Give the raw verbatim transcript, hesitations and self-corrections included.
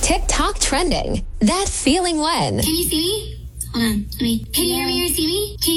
TikTok trending. That feeling when. Can you see me? Hold on. Let me. Can you hear me or see me? Can you